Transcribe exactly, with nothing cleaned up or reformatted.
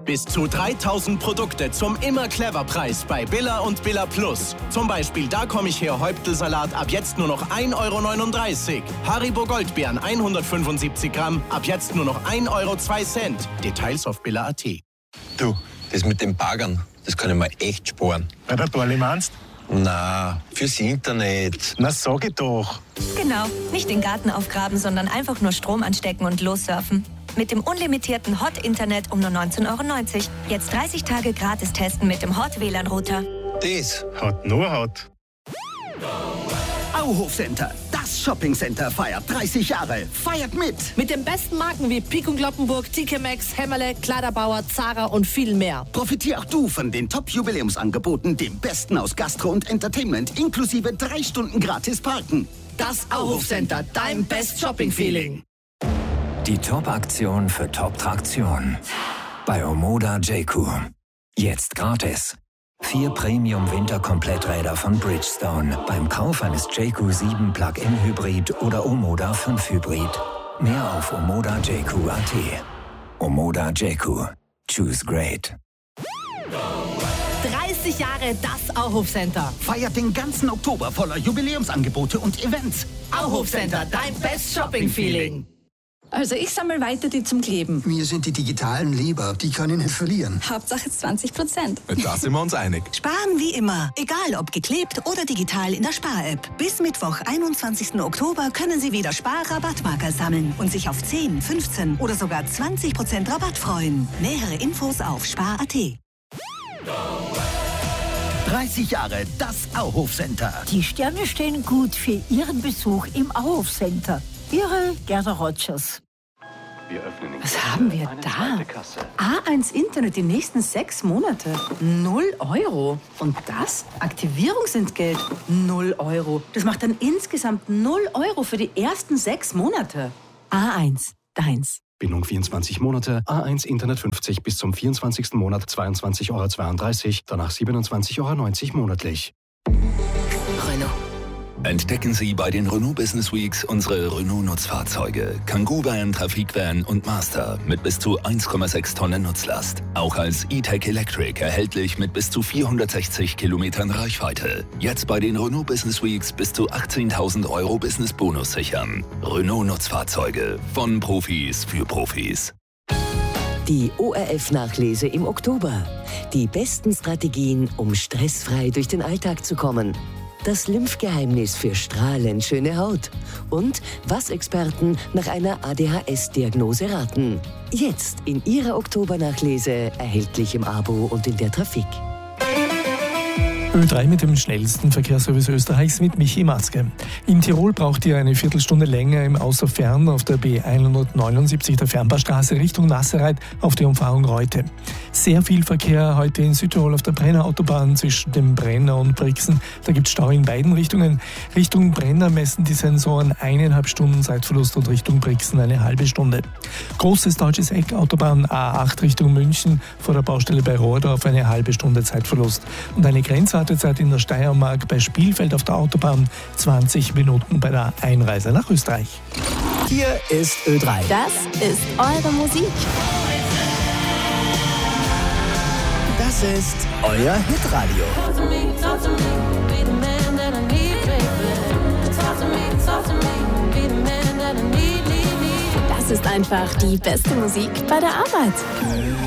Bis zu dreitausend Produkte zum immer clever Preis bei Billa und Billa Plus. Zum Beispiel Da komm ich her Häuptelsalat ab jetzt nur noch ein Euro neununddreißig. Haribo Goldbeeren hundertfünfundsiebzig Gramm ab jetzt nur noch ein Euro zwei Cent. Details auf billa punkt at. Du, das mit den Bagern, das kann ich mir echt sparen. Bei der Dorli meinst? Na, fürs Internet. Na, sag ich doch. Genau, nicht den Garten aufgraben, sondern einfach nur Strom anstecken und lossurfen. Mit dem unlimitierten Hot-Internet um nur neunzehn Euro neunzig. Jetzt dreißig Tage gratis testen mit dem Hot-W L A N-Router. Das Hat nur Hot. Auhof Center, das Shoppingcenter feiert dreißig Jahre. Feiert mit! Mit den besten Marken wie Pik und Kloppenburg, T K Maxx, Hämmerle, Kleiderbauer, Zara und viel mehr. Profitier auch du von den Top-Jubiläumsangeboten, dem Besten aus Gastro und Entertainment, inklusive drei Stunden gratis Parken. Das Auhof Center, dein Best Shopping Feeling. Die Top-Aktion für Top-Traktion. Bei Omoda J Q. Jetzt gratis. Vier Premium-Winter-Kompletträder von Bridgestone. Beim Kauf eines J Q sieben Plug-in-Hybrid oder Omoda fünf Hybrid. Mehr auf omoda j q punkt at. Omoda J Q. Choose great. dreißig Jahre das Auhof Center. Feiert den ganzen Oktober voller Jubiläumsangebote und Events. Auhof Center, dein Best Shopping Feeling. Also ich sammle weiter die zum Kleben. Mir sind die digitalen lieber, die kann ich nicht verlieren. Hauptsache zwanzig Prozent. Da sind wir uns einig. Sparen wie immer, egal ob geklebt oder digital in der Spar-App. Bis Mittwoch, einundzwanzigsten Oktober können Sie wieder Spar-Rabattmarker sammeln und sich auf zehn, fünfzehn oder sogar zwanzig Prozent Rabatt freuen. Nähere Infos auf spar punkt at. dreißig Jahre das Auhof Center. Die Sterne stehen gut für Ihren Besuch im Auhof Center. Ihre Gerda Rogers. Wir öffnen in Was haben wir da? A eins Internet die nächsten sechs Monate. Null Euro. Und das? Aktivierungsentgelt. Null Euro. Das macht dann insgesamt null Euro für die ersten sechs Monate. A eins, deins. Bindung vierundzwanzig Monate, A eins Internet fünfzig bis zum vierundzwanzigsten Monat zweiundzwanzig Euro zweiunddreißig, danach siebenundzwanzig Euro neunzig monatlich. Renault. Entdecken Sie bei den Renault Business Weeks unsere Renault-Nutzfahrzeuge. Kangoo Van, Trafik Van und Master mit bis zu eins Komma sechs Tonnen Nutzlast. Auch als E-Tech Electric erhältlich mit bis zu vierhundertsechzig Kilometern Reichweite. Jetzt bei den Renault Business Weeks bis zu achtzehntausend Euro Business-Bonus sichern. Renault-Nutzfahrzeuge von Profis für Profis. Die O R F-Nachlese im Oktober. Die besten Strategien, um stressfrei durch den Alltag zu kommen. Das Lymphgeheimnis für strahlend schöne Haut. Und was Experten nach einer A D H S-Diagnose raten. Jetzt in Ihrer Oktobernachlese, erhältlich im Abo und in der Trafik. Ö drei mit dem schnellsten Verkehrsservice Österreichs mit Michi Matzke. In Tirol braucht ihr eine Viertelstunde länger im Außerfern auf der B hundertneunundsiebzig der Fernbahnstraße Richtung Nasserreit auf die Umfahrung Reute. Sehr viel Verkehr heute in Südtirol auf der Brenner Autobahn zwischen dem Brenner und Brixen. Da gibt es Stau in beiden Richtungen. Richtung Brenner messen die Sensoren eineinhalb Stunden Zeitverlust und Richtung Brixen eine halbe Stunde. Großes deutsches Eck, Autobahn A acht Richtung München vor der Baustelle bei Rohrdorf eine halbe Stunde Zeitverlust. Und eine Grenzwartezeit in der Steiermark bei Spielfeld auf der Autobahn zwanzig Minuten bei der Einreise nach Österreich. Hier ist Ö drei. Das ist eure Musik. Das ist euer Hitradio. Das ist einfach die beste Musik bei der Arbeit.